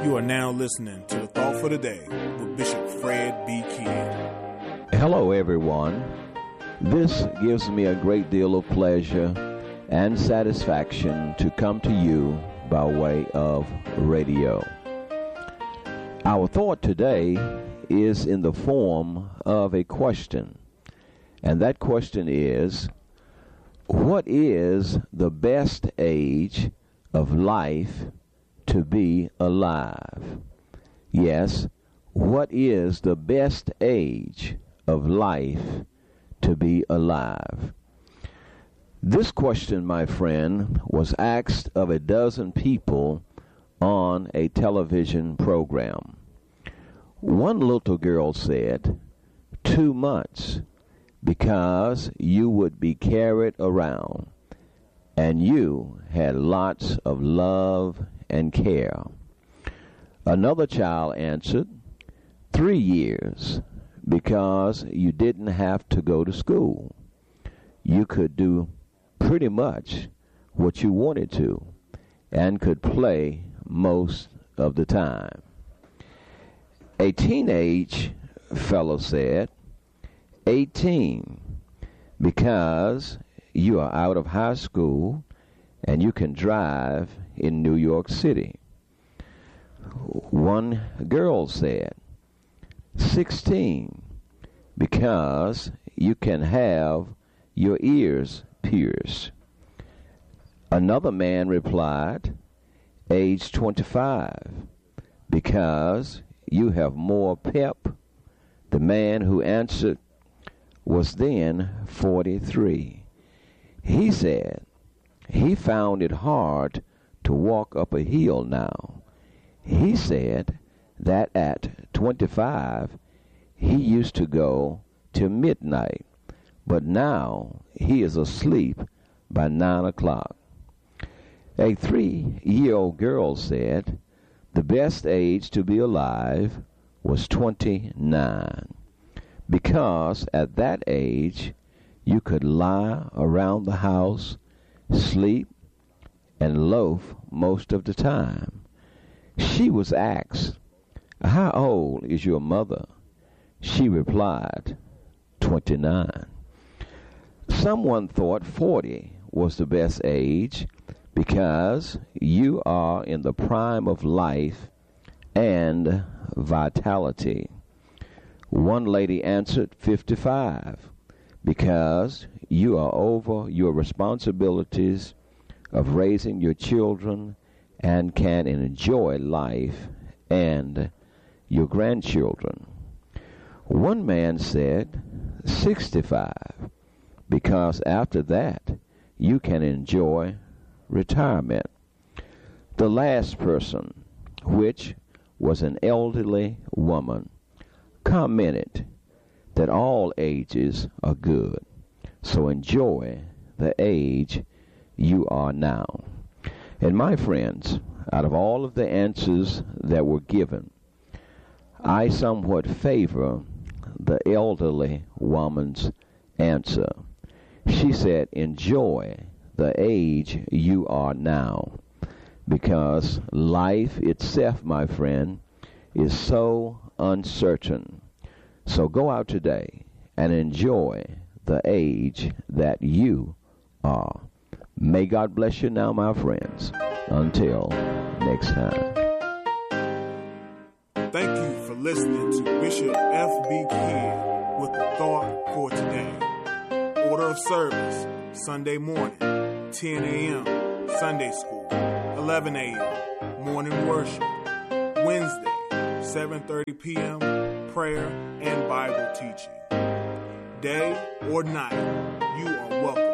You are now listening to the Thought for the Day with Bishop Fred B. Kidd. Hello, everyone. This gives me a great deal of pleasure and satisfaction to come to you by way of radio. Our thought today is in the form of a question, and that question is, what is the best age of life to be alive? Yes, what is the best age of life to be alive? This question, my friend, was asked of a dozen people on a television program. One little girl said, 2 months, because you would be carried around and you had lots of love and care. Another child answered, 3 years, because you didn't have to go to school. You could do pretty much what you wanted to and could play most of the time. A teenage fellow said, 18, because you are out of high school and you can drive in New York City. One girl said, 16, because you can have your ears pierced. Another man replied, age 25, because you have more pep. The man who answered was then 43. He said he found it hard to walk up a hill now. He said that at 25 he used to go till midnight, but now he is asleep by 9 o'clock. A 3-year-old girl said the best age to be alive was 29, because at that age you could lie around the house, sleep, and loaf most of the time. She was asked, how old is your mother? She replied, 29. Someone thought 40 was the best age because you are in the prime of life and vitality. One lady answered 55 because you are over your responsibilities of raising your children and can enjoy life and your grandchildren. One man said 65 because after that you can enjoy retirement. The last person, which was an elderly woman, commented that all ages are good, so enjoy the age you are now. And my friends, out of all of the answers that were given, I somewhat favor the elderly woman's answer. She said, enjoy the age you are now, because life itself, my friend, is so uncertain. So go out today and enjoy the age that you are. May God bless you now, my friends. Until next time. Thank you for listening to Bishop F.B. Kidd with the Thought for Today. Order of service, Sunday morning, 10 a.m., Sunday school, 11 a.m., morning worship. Wednesday, 7:30 p.m., prayer and Bible teaching. Day or night, you are welcome